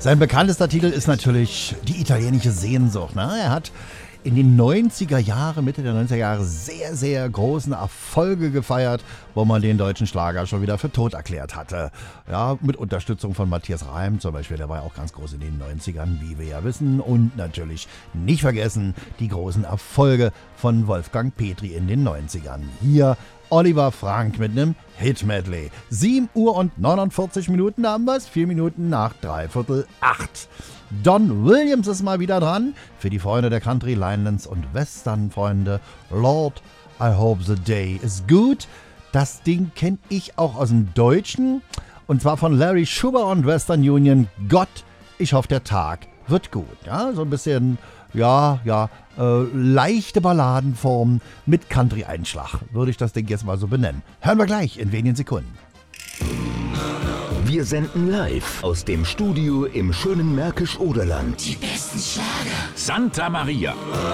Sein bekanntester Titel ist natürlich Die italienische Sehnsucht. Ne? Er hat in den 90er Jahren, Mitte der 90er Jahre sehr, sehr großen Erfolge gefeiert, wo man den deutschen Schlager schon wieder für tot erklärt hatte. Ja, mit Unterstützung von Matthias Reim zum Beispiel, der war ja auch ganz groß in den 90ern, wie wir ja wissen. Und natürlich nicht vergessen die großen Erfolge von Wolfgang Petri in den 90ern. Hier Oliver Frank mit einem Hit-Medley. 7 Uhr und 49 Minuten haben wir es, 4 Minuten nach 7:45. Don Williams ist mal wieder dran. Für die Freunde der Country, Linelands und Western-Freunde. Lord, I hope the day is good. Das Ding kenne ich auch aus dem Deutschen. Und zwar von Larry Schuber und Western Union. Gott, ich hoffe, der Tag wird gut. Ja, so ein bisschen, leichte Balladenform mit Country-Einschlag. Würde ich das Ding jetzt mal so benennen. Hören wir gleich in wenigen Sekunden. Wir senden live aus dem Studio im schönen Märkisch-Oderland. Die besten Schlager. Santa Maria.